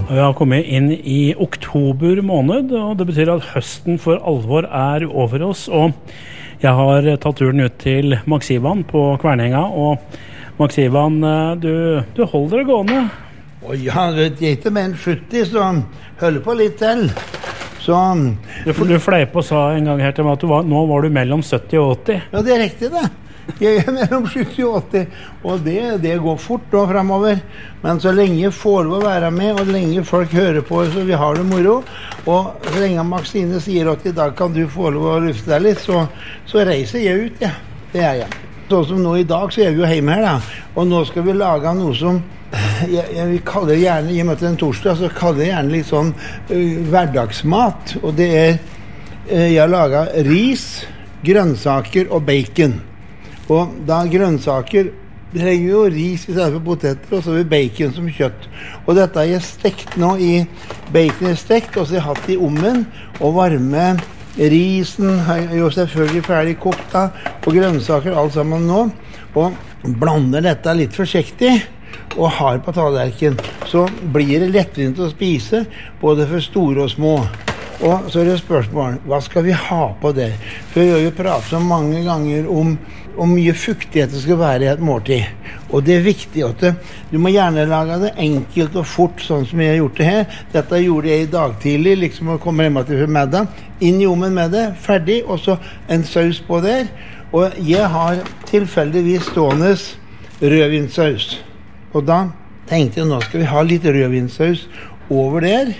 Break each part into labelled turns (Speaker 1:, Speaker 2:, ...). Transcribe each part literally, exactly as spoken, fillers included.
Speaker 1: Vi har kommet inn i oktober måned, og det betyr at høsten for alvor er over oss. Og jeg har tatt turen ut til Maxivan på Kvernenga, og Maxivan, du, du holder det gående.
Speaker 2: Og ja, det er ikke mer enn sytti, så holder på litt til. Så,
Speaker 1: du, du fleip og sa en gang her til meg at du var, nå var du mellom sytti og åtti.
Speaker 2: Ja, det er riktig det. Jeg er mellom sytti og åtti, og det, det går fort da fremover. Men så lenge får du å være med, og lenge folk hører på, så vi har det moro. Og så lenge Maxine sier at i dag kan du få lov å lufte deg litt, så, så reiser jeg ut, ja. Det er jeg. Sånn som nå i dag, så er vi jo hjemme her da. Og nå skal vi lage noe som, jeg, jeg vil kalle det gjerne, i og med at det er en torsdag, så kaller jeg gjerne litt sånn uh, hverdagsmat. Og det er, uh, jeg har laget ris, grønnsaker og bacon. Og da grønnsaker trenger vi jo ris i stedet for poteter, og så har vi bacon som kjøtt. Og dette er jeg stekt nå i bacon er stekt, og så har jeg hatt det i ommen, og varme risen er jo selvfølgelig ferdig kokt da, og grønnsaker alt sammen nå. Og blander dette litt forsiktig, og har på tallerken. Så blir det lettvint å spise, både for store og små. Og så er det spørsmål, hva skal vi ha på det? For jeg har jo pratet så mange ganger om hvor mye fuktighet det skal være i et måltid. Og det er viktig at det, du må gjerne lage det enkelt og fort, sånn som jeg har gjort det her. Dette gjorde jeg i dag tidlig, liksom å komme hjemme til middag. Inn i ommen med det, ferdig, og så en saus på der. Og jeg har tilfeldigvis stående rødvinsaus. Og da tenkte jeg, nå skal vi ha litt rødvinsaus over der.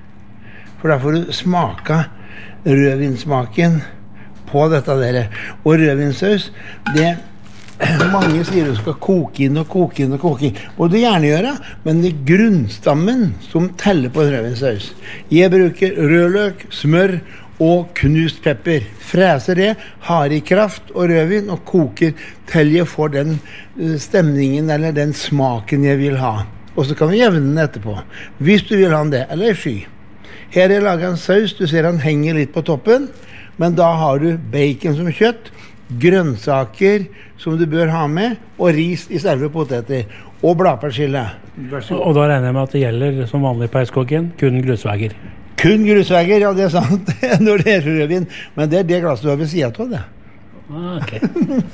Speaker 2: For da får du smake rødvinsmaken på dette der. Og rødvinsaus, det mange sier du skal koke inn og koke inn og koke inn. Og det gjerne gjøre, men det er grunnstammen som teller på rødvinsaus. Jeg bruker rødløk, smør og knust pepper. Freser det, har i kraft og rødvin og koker til jeg får den stemningen eller den smaken jeg vil ha. Og så kan vi jevne den etterpå. Hvis du vil ha det, eller sky. Her er laget en saus, du ser han henger litt på toppen, men da har du bacon som kjøtt, grønnsaker som du bør ha med, og ris i stedet for poteter, og bladpersille.
Speaker 1: Og da regner jeg med at det gjelder som vanlig på Eiskogen, kun grusveger.
Speaker 2: Kun grusveger, ja det er sant, når det er rødvin, men det er det glasset du har ved siden av det.
Speaker 1: Ah, ok.